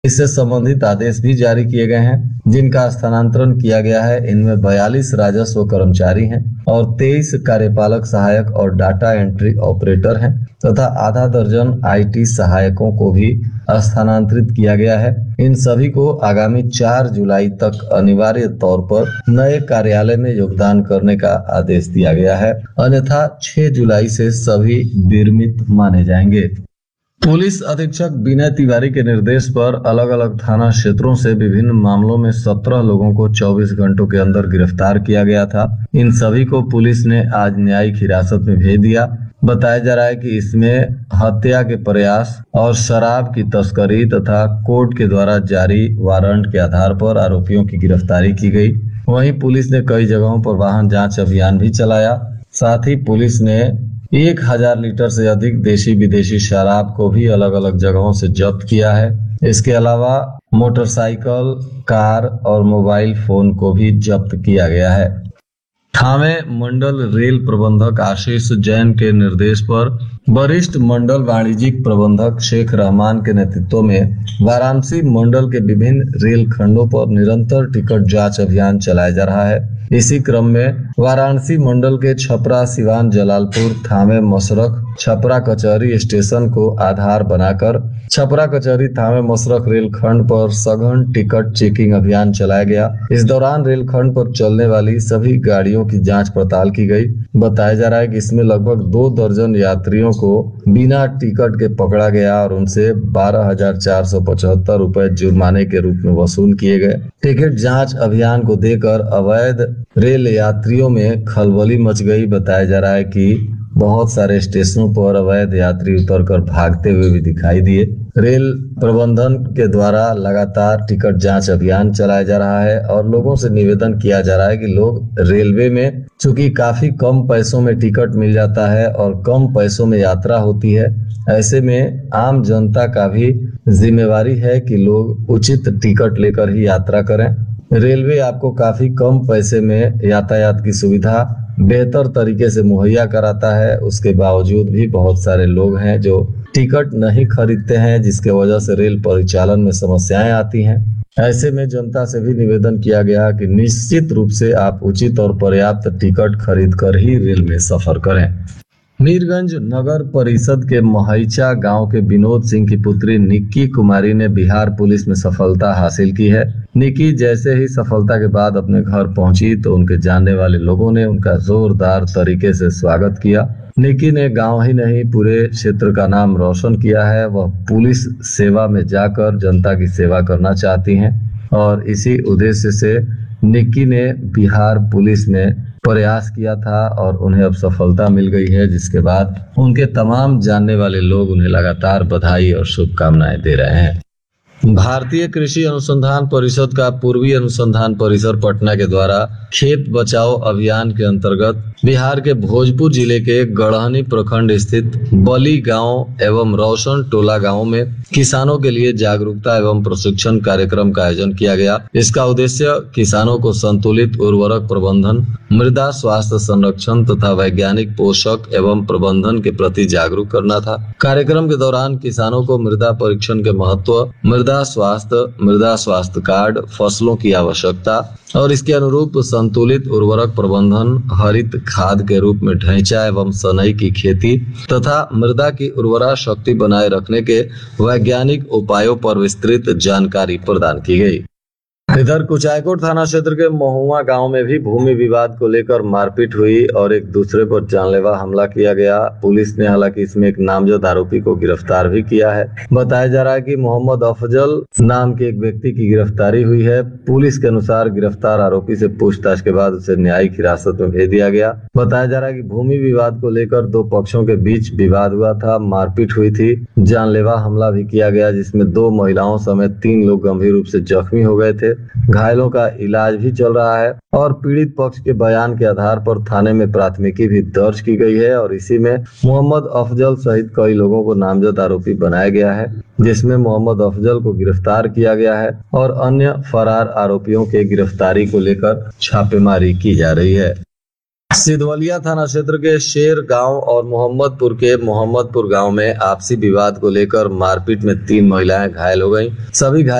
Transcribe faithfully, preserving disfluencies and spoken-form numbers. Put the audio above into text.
इससे संबंधित आदेश भी जारी किए गए हैं, जिनका स्थानांतरण किया गया है। इनमें बयालीस राजस्व कर्मचारी हैं और तेईस कार्यपालक सहायक और डाटा एंट्री ऑपरेटर हैं तथा आधा दर्जन आईटी सहायकों को भी स्थानांतरित किया गया है। इन सभी को आगामी चार जुलाई तक अनिवार्य तौर पर नए कार्यालय में योगदान करने का आदेश दिया गया है, अन्यथा छह जुलाई से सभी विरमित माने जाएंगे। पुलिस अधीक्षक विनय तिवारी के निर्देश पर अलग अलग थाना क्षेत्रों से विभिन्न मामलों में सत्रह लोगों को चौबीस घंटों के अंदर गिरफ्तार किया गया था। इन सभी को पुलिस ने आज न्यायिक हिरासत में भेज दिया। बताया जा रहा है कि इसमें हत्या के प्रयास और शराब की तस्करी तथा कोर्ट के द्वारा जारी वारंट के आधार पर आरोपियों की गिरफ्तारी की गई। वहीं पुलिस ने कई जगहों पर वाहन जांच अभियान भी चलाया। साथ ही पुलिस ने एक हजार लीटर से अधिक देशी विदेशी शराब को भी अलग अलग जगहों से जब्त किया है। इसके अलावा मोटरसाइकिल, कार और मोबाइल फोन को भी जब्त किया गया है। थावे मंडल रेल प्रबंधक आशीष जैन के निर्देश पर वरिष्ठ मंडल वाणिज्यिक प्रबंधक शेख रहमान के नेतृत्व में वाराणसी मंडल के विभिन्न रेल खंडों पर निरंतर टिकट जांच अभियान चलाया जा रहा है। इसी क्रम में वाराणसी मंडल के छपरा, सिवान, जलालपुर, थावे, मसरख, छपरा कचहरी स्टेशन को आधार बनाकर छपरा कचहरी थावे मसरख रेलखंड पर सघन टिकट चेकिंग अभियान चलाया गया। इस दौरान रेलखंड पर चलने वाली सभी गाड़ियों की जांच पड़ताल की गई। बताया जा रहा है कि इसमें लगभग दो दर्जन यात्रियों को बिना टिकट के पकड़ा गया और उनसे बारह हजार चार सौ पचहत्तर रुपए जुर्माने के रूप में वसूल किए गए। टिकट जांच अभियान को देकर अवैध रेल यात्रियों में खलबली मच गई। बताया जा रहा है कि बहुत सारे स्टेशनों पर अवैध यात्री उतरकर भागते हुए भी दिखाई दिए। रेल प्रबंधन के द्वारा लगातार टिकट जांच अभियान चलाया जा रहा है और लोगों से निवेदन किया जा रहा है कि लोग रेलवे में चूंकि काफी कम पैसों में टिकट मिल जाता है और कम पैसों में यात्रा होती है, ऐसे में आम जनता का भी जिम्मेवारी है कि लोग उचित टिकट लेकर ही यात्रा करें। रेलवे आपको काफी कम पैसे में यातायात की सुविधा बेहतर तरीके से मुहैया कराता है। उसके बावजूद भी बहुत सारे लोग हैं जो टिकट नहीं खरीदते हैं, जिसके वजह से रेल परिचालन में समस्याएं आती हैं। ऐसे में जनता से भी निवेदन किया गया कि निश्चित रूप से आप उचित और पर्याप्त टिकट खरीद कर ही रेल में सफर करें। मीरगंज नगर परिषद के महैचा गांव के विनोद सिंह की पुत्री निक्की कुमारी ने बिहार पुलिस में सफलता हासिल की है। निक्की जैसे ही सफलता के बाद अपने घर पहुंची तो उनके जानने वाले लोगों ने उनका जोरदार तरीके से स्वागत किया। निक्की ने गांव ही नहीं पूरे क्षेत्र का नाम रोशन किया है। वह पुलिस सेवा में जाकर जनता की सेवा करना चाहती हैं और इसी उद्देश्य से निक्की ने बिहार पुलिस में प्रयास किया था और उन्हें अब सफलता मिल गई है, जिसके बाद उनके तमाम जानने वाले लोग उन्हें लगातार बधाई और शुभकामनाएं दे रहे हैं। भारतीय कृषि अनुसंधान परिषद का पूर्वी अनुसंधान परिसर पटना के द्वारा खेत बचाओ अभियान के अंतर्गत बिहार के भोजपुर जिले के गढ़हनी प्रखंड स्थित बली गांव एवं रोशन टोला गांव में किसानों के लिए जागरूकता एवं प्रशिक्षण कार्यक्रम का आयोजन किया गया। इसका उद्देश्य किसानों को संतुलित उर्वरक प्रबंधन, मृदा स्वास्थ्य संरक्षण तथा वैज्ञानिक पोषक एवं प्रबंधन के प्रति जागरूक करना था। कार्यक्रम के दौरान किसानों को मृदा परीक्षण के महत्व, मृदा स्वास्थ्य, मृदा स्वास्थ्य कार्ड, फसलों की आवश्यकता और इसके अनुरूप संतुलित उर्वरक प्रबंधन, हरित खाद के रूप में ढैंचा एवं सनई की खेती तथा मृदा की उर्वरा शक्ति बनाए रखने के वैज्ञानिक उपायों पर विस्तृत जानकारी प्रदान की गई। इधर कुचायकोट थाना क्षेत्र के महुआ गांव में भी भूमि विवाद को लेकर मारपीट हुई और एक दूसरे पर जानलेवा हमला किया गया। पुलिस ने हालांकि इसमें एक नामजद आरोपी को गिरफ्तार भी किया है। बताया जा रहा है कि मोहम्मद अफजल नाम के एक व्यक्ति की गिरफ्तारी हुई है। पुलिस के अनुसार गिरफ्तार आरोपी से पूछताछ के बाद उसे न्यायिक हिरासत में भेज दिया गया। बताया जा रहा है कि भूमि विवाद को लेकर दो पक्षों के बीच विवाद हुआ था, मारपीट हुई थी, जानलेवा हमला भी किया गया, जिसमें दो महिलाओं समेत तीन लोग गंभीर रूप से जख्मी हो गए थे। घायलों का इलाज भी चल रहा है और पीड़ित पक्ष के बयान के आधार पर थाने में प्राथमिकी भी दर्ज की गई है और इसी में मोहम्मद अफजल सहित कई लोगों को नामजद आरोपी बनाया गया है, जिसमें मोहम्मद अफजल को गिरफ्तार किया गया है और अन्य फरार आरोपियों के गिरफ्तारी को लेकर छापेमारी की जा रही है। सिधवलिया थाना क्षेत्र के शेर गांव और मोहम्मदपुर के मोहम्मदपुर गांव में आपसी विवाद को लेकर मारपीट में तीन महिलाएं घायल हो गईं। सभी घायल